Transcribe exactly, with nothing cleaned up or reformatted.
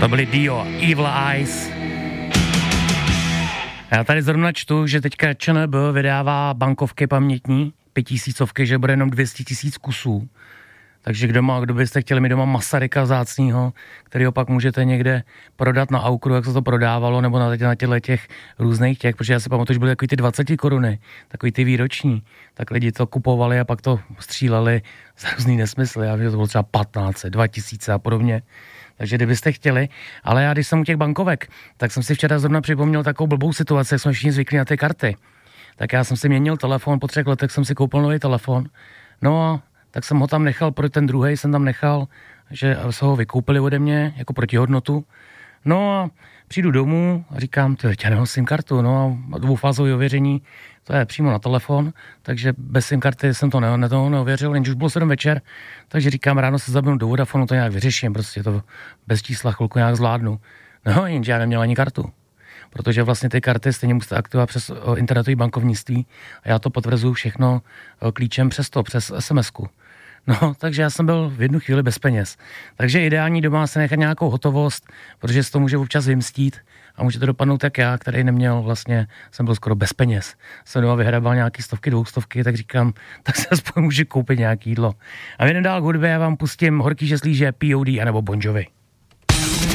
To byly Dio, Evil Eyes. Já tady zrovna čtu, že teďka ČNB vydává bankovky pamětní, pětisícovky, že bude jenom dvě stě tisíc kusů. Takže kdo má, kdo byste chtěli mít doma Masaryka vzácnýho, kterýho pak můžete někde prodat na Aukru, jak se to prodávalo, nebo na, na těchto těch různých těch, protože já si pamatuju, že byly takový ty dvacet koruny, takový ty výroční, tak lidi to kupovali a pak to stříleli za různý nesmysly, a to bylo třeba patnáct, dva tisíce a podobně. Takže kdybyste chtěli, ale já když jsem u těch bankovek, tak jsem si včera zrovna připomněl takovou blbou situaci, jak jsme všichni zvyklí na ty karty. Tak já jsem si měnil telefon, po třech letech jsem si koupil nový telefon, no a tak jsem ho tam nechal, pro ten druhý jsem tam nechal, že se ho vykoupili ode mě jako protihodnotu. No a přijdu domů a říkám, ty, já nemám SIM kartu, no a dvoufázové ověření, to je přímo na telefon, takže bez SIM karty jsem to ne, ne, to neověřil, jenže už bylo sedm večer, takže říkám, ráno se zabiju do Vodafonu, to nějak vyřeším, prostě to bez čísla chvilku nějak zvládnu. No jenže já neměl ani kartu, protože vlastně ty karty stejně musíte aktivovat přes internetové bankovnictví a já to potvrzuju všechno klíčem přes to, přes es em esku. No, takže já jsem byl v jednu chvíli bez peněz. Takže ideální doma se nechat nějakou hotovost, protože se to může občas vymstít a může to dopadnout jak já, který neměl vlastně, jsem byl skoro bez peněz. Jsem doma vyhrabal nějaký stovky, dvoustovky, tak říkám, tak se aspoň můžu koupit nějaký jídlo. A jdem dál k hudbě, já vám pustím Horký žeslíže, P O D anebo Bon Jovi.